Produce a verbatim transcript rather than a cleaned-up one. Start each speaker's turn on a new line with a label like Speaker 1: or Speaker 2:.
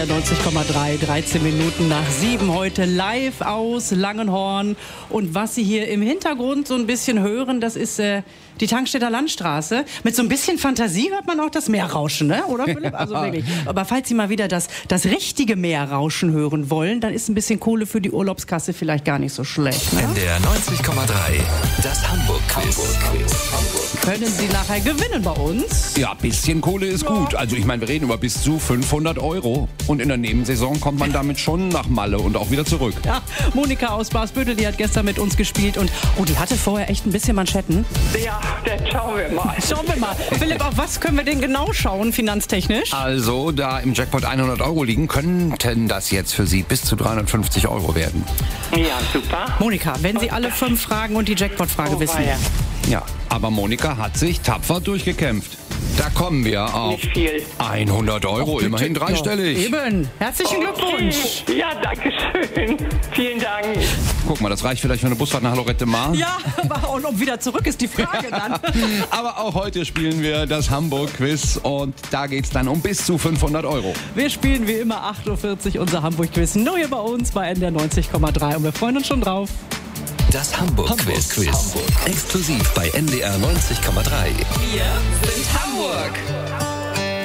Speaker 1: neunzig Komma drei, dreizehn Minuten nach sieben heute live aus Langenhorn. Und was Sie hier im Hintergrund so ein bisschen hören, das ist äh, die Tankstädter Landstraße. Mit so ein bisschen Fantasie hört man auch das Meer rauschen, ne? Oder Philipp? Also wirklich. Aber falls Sie mal wieder das, das richtige Meer rauschen hören wollen, dann ist ein bisschen Kohle für die Urlaubskasse vielleicht gar nicht so schlecht. Ne?
Speaker 2: N D R neunzig Komma drei, das Hamburg-Quiz.
Speaker 1: Können Sie nachher gewinnen bei uns?
Speaker 3: Ja, bisschen Kohle ist gut. Also ich meine, wir reden über bis zu fünfhundert Euro. Und in der Nebensaison kommt man damit schon nach Malle und auch wieder zurück.
Speaker 1: Ja, Monika aus Basbüttel, die hat gestern mit uns gespielt. Und oh, die hatte vorher echt ein bisschen Manschetten.
Speaker 4: Ja, dann schauen wir mal.
Speaker 1: Schauen wir mal. Philipp, auf was können wir denn genau schauen, finanztechnisch?
Speaker 3: Also, da im Jackpot hundert Euro liegen, könnten das jetzt für Sie bis zu dreihundertfünfzig Euro werden.
Speaker 4: Ja, super.
Speaker 1: Monika, wenn Sie alle fünf Fragen und die Jackpot-Frage
Speaker 4: Oh,
Speaker 1: wissen.
Speaker 4: weia.
Speaker 3: Ja, aber Monika hat sich tapfer durchgekämpft. Da kommen wir auf
Speaker 4: Nicht viel.
Speaker 3: hundert Euro,
Speaker 1: Bitte.
Speaker 3: immerhin dreistellig.
Speaker 1: Ja, eben. Herzlichen Glückwunsch.
Speaker 4: Okay. Ja, danke schön. Vielen Dank.
Speaker 3: Guck mal, das reicht vielleicht für eine Busfahrt nach Lorette Mar.
Speaker 1: Ja, aber und ob wieder zurück ist die Frage dann.
Speaker 3: Aber auch heute spielen wir das Hamburg-Quiz und da geht es dann um bis zu fünfhundert Euro.
Speaker 1: Wir spielen wie immer acht Uhr vierzig unser Hamburg-Quiz. Neu hier bei uns bei N D R neunzig Komma drei und wir freuen uns schon drauf.
Speaker 2: Das Hamburg-Quiz. Hamburg. Exklusiv bei N D R neunzig Komma drei.
Speaker 1: Wir sind Hamburg.